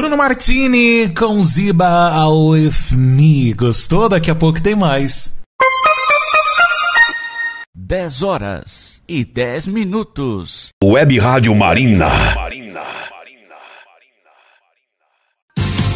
Bruno Martini com Ziba With Me. Gostou? Daqui a pouco tem mais. 10 horas e 10 minutos. Web Rádio Marina.